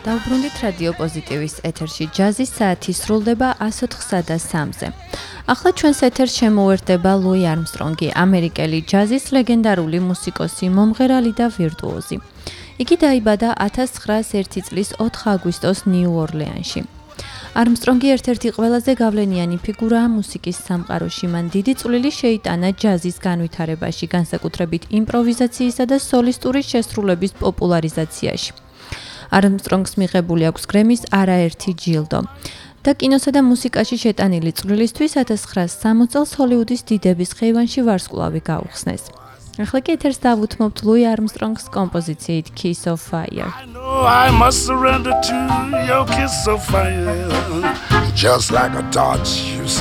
დავბრუნდით რადიო პოზიტივის ეთერში ჯაზის საათი სრულდება 104-სა და 3-ზე. ახლა ჩვენს ეთერს შემოუერთდება ლუი არმსტრონგი, ამერიკელი ჯაზის ლეგენდარული მუსიკოსი, მომღერალი და ვირტუოზი. იგი დაიბადა 1901 წლის 4 აგვისტოს ნიუ-ორლეანში. არმსტრონგი ერთ-ერთი ყველაზე გავლენიანი ფიგურაა მუსიკის სამყაროში. მან დიდი წვლილი შეიტანა ჯაზის განვითარებაში, განსაკუთრებით იმპროვიზაციისა და სოლისტური შესრულების პოპულარიზაციაში. არმსტრონგს მიღებული აქვს გრემის არაერთი ჯილდო და კინოსა და მუსიკაში შეტანილი წვლილისთვის 1960 წელს ჰოლივუდის დიდების ხეივანში ვარსკვლავი გაუხსნეს. ახლა კი ეთერს დავუთმობთ ლუი არმსტრონგს კომპოზიციით Kiss of Fire. I know I must surrender to your kiss of fire. Just like a torch you